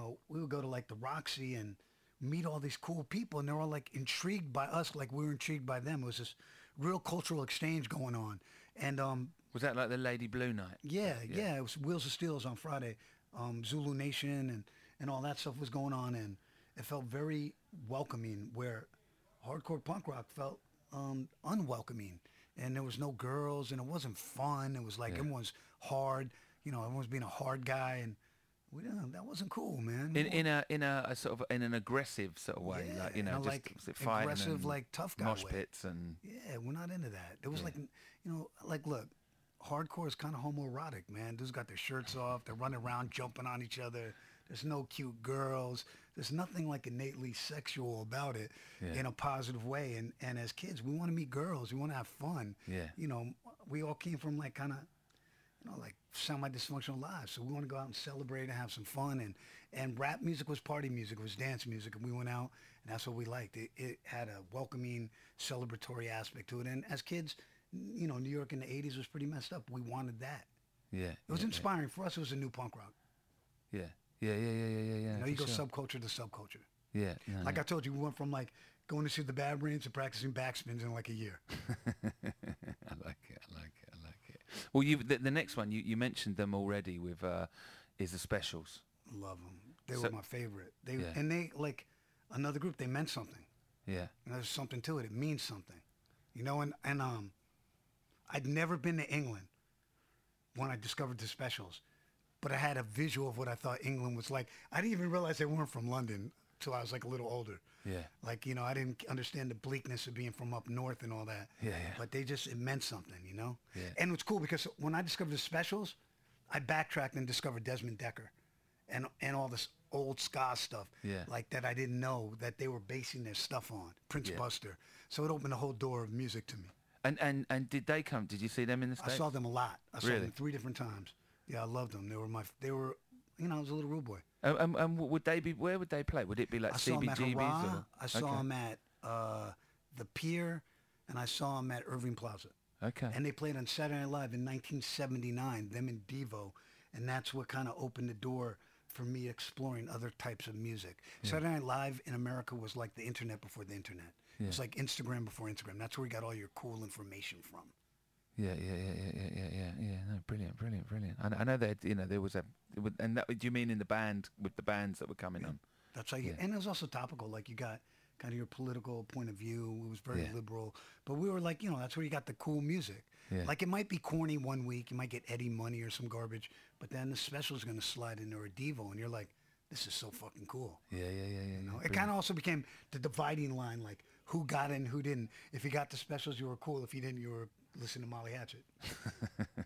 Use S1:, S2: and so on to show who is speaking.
S1: we would go to like the Roxy and meet all these cool people, and they're all like intrigued by us, like we were intrigued by them. It was this real cultural exchange going on, and
S2: Was that like the Lady Blue night?
S1: yeah,
S2: Yeah.
S1: yeah, it was Wheels of Steels on Friday, Zulu Nation, and all that stuff was going on, and it felt very welcoming. Where hardcore punk rock felt unwelcoming, and there was no girls, and it wasn't fun. It was like
S2: Yeah.
S1: everyone's hard, everyone's being a hard guy, and we didn't. That wasn't cool, man. We
S2: In
S1: want,
S2: a sort of in an aggressive sort of way,
S1: yeah,
S2: like
S1: and I
S2: just
S1: like
S2: was it fighting
S1: aggressive,
S2: and
S1: like tough guy
S2: mosh
S1: way.
S2: pits and
S1: Yeah, we're not into that. It was
S2: yeah,
S1: like, like look, hardcore is kind of homoerotic, man. Dudes got their shirts off. They're running around jumping on each other. There's no cute girls. There's nothing like innately sexual about it
S2: yeah,
S1: in a positive way. And as kids, we want to meet girls. We want to have fun.
S2: yeah,
S1: You know, we all came from like kind of, like semi-dysfunctional lives. So we want to go out and celebrate and have some fun. And rap music was party music. It was dance music. And we went out and that's what we liked. It had a welcoming, celebratory aspect to it. And as kids, New York in the 80s was pretty messed up. We wanted that.
S2: yeah,
S1: It was
S2: yeah,
S1: inspiring. For us, it was a new punk rock.
S2: yeah, yeah, yeah, yeah, yeah, yeah, yeah.
S1: You
S2: For
S1: go
S2: sure.
S1: subculture to subculture.
S2: Yeah, no,
S1: Like I told you, we went from like going to see the Bad Brains to practicing backspins in like a year.
S2: I like it. I like it. I like it. Well, the next one you mentioned them already with is the Specials.
S1: Love them. They
S2: So
S1: were my favorite.
S2: yeah,
S1: They like another group. They meant something.
S2: yeah,
S1: And there's something to it. It means something. And I'd never been to England when I discovered the Specials, but I had a visual of what I thought England was like. I didn't even realize they weren't from London till I was like a little older.
S2: yeah,
S1: Like, I didn't understand the bleakness of being from up north and all that.
S2: yeah, yeah,
S1: But it meant something.
S2: yeah,
S1: And it's cool because when I discovered the Specials, I backtracked and discovered Desmond Decker and all this old ska stuff
S2: yeah,
S1: like that I didn't know that they were basing their stuff on. Prince
S2: yeah.
S1: Buster. So it opened a whole door of music to me.
S2: And did they come? Did you see them in the
S1: I
S2: States?
S1: saw them a lot. I saw
S2: Really?
S1: them 3 different times. Yeah, I loved them. They were, I was a little rude boy.
S2: And would they be? Where would they play? Would it be like
S1: I saw them at
S2: CBGBs
S1: Hurrah.
S2: or?
S1: I saw
S2: Okay.
S1: them at the Pier, and I saw them at Irving Plaza.
S2: Okay.
S1: And they played on Saturday Night Live in 1979, them and Devo. And that's what kind of opened the door for me exploring other types of music.
S2: Yeah.
S1: Saturday Night Live in America was like the internet before the internet.
S2: Yeah.
S1: It's like Instagram before Instagram. That's where you got all your cool information from.
S2: Yeah, yeah, yeah, yeah, yeah, yeah, yeah, yeah. No, brilliant, brilliant, brilliant. I know that there was and that. Do you mean in the band with the bands that were coming on?
S1: That's how
S2: Yeah.
S1: and it was also topical. Like you got kind of your political point of view. It was very
S2: Yeah.
S1: liberal. But we were like, that's where you got the cool music.
S2: Yeah.
S1: Like it might be corny one week. You might get Eddie Money or some garbage. But then the special is going to slide into a Devo. And you're like, this is so fucking cool.
S2: Yeah, yeah, yeah, yeah. Yeah.
S1: It kind of also became the dividing line, like who got it and who didn't. If you got the specials, you were cool. If you didn't, you were listening to Molly Hatchet.